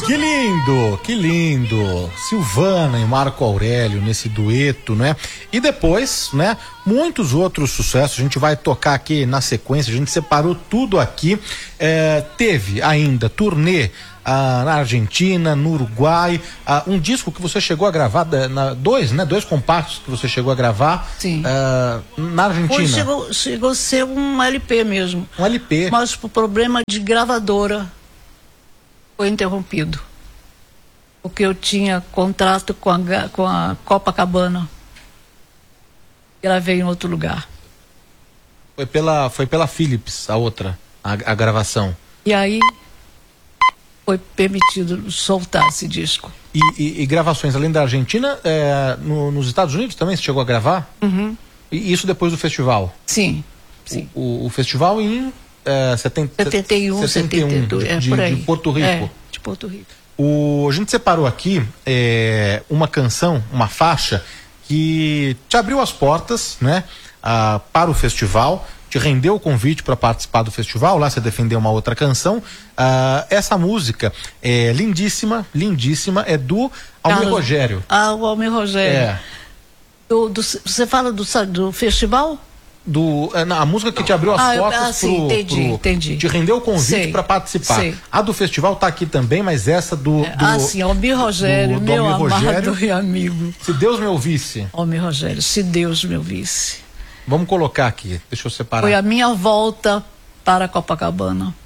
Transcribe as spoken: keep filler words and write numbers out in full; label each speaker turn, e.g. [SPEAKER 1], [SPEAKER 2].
[SPEAKER 1] Que lindo, que lindo. Silvana e Marco Aurélio nesse dueto, né? E depois, né? Muitos outros sucessos. A gente vai tocar aqui na sequência. A gente separou tudo aqui. É, teve ainda turnê ah, na Argentina, no Uruguai. Ah, um disco que você chegou a gravar, na, dois, né? Dois compactos que você chegou a gravar.
[SPEAKER 2] Sim.
[SPEAKER 1] Ah, na Argentina.
[SPEAKER 2] Foi, chegou, chegou a ser um L P mesmo.
[SPEAKER 1] Um L P.
[SPEAKER 2] Mas por problema de gravadora foi interrompido. Porque eu tinha contrato com a, com a Copacabana. Gravei em outro lugar.
[SPEAKER 1] Foi pela, foi pela Philips, a outra, a, a gravação.
[SPEAKER 2] E aí foi permitido soltar esse disco.
[SPEAKER 1] E, e, e gravações além da Argentina, é, no, nos Estados Unidos também você chegou a gravar?
[SPEAKER 2] Uhum.
[SPEAKER 1] E isso depois do festival?
[SPEAKER 2] Sim, sim.
[SPEAKER 1] O, o, o festival em é, setenta,
[SPEAKER 2] setenta e um,
[SPEAKER 1] setenta e um,
[SPEAKER 2] setenta e dois,
[SPEAKER 1] de,
[SPEAKER 2] é,
[SPEAKER 1] de,
[SPEAKER 2] por aí.
[SPEAKER 1] de Porto Rico.
[SPEAKER 2] É, de Porto Rico.
[SPEAKER 1] O, a gente separou aqui é, uma canção, uma faixa que te abriu as portas, né, ah, para o festival, te rendeu o convite para participar do festival. Lá você defendeu uma outra canção. Ah, essa música é lindíssima, lindíssima, é do Almir
[SPEAKER 2] Carlos,
[SPEAKER 1] Rogério.
[SPEAKER 2] Ah, o Almir Rogério.
[SPEAKER 1] É.
[SPEAKER 2] Do, do, você fala do, do festival?
[SPEAKER 1] Do, a música que te abriu as
[SPEAKER 2] ah,
[SPEAKER 1] portas
[SPEAKER 2] ah, sim,
[SPEAKER 1] pro,
[SPEAKER 2] entendi,
[SPEAKER 1] pro,
[SPEAKER 2] entendi.
[SPEAKER 1] te rendeu o convite para participar. Sei. A do festival tá aqui também, mas essa do, do
[SPEAKER 2] ah, sim, Almir Rogério, do, do meu Almir amado Rogério, e amigo.
[SPEAKER 1] Se Deus me ouvisse.
[SPEAKER 2] Almir Rogério, se Deus me ouvisse.
[SPEAKER 1] Vamos colocar aqui, deixa eu separar.
[SPEAKER 2] Foi a minha volta para Copacabana.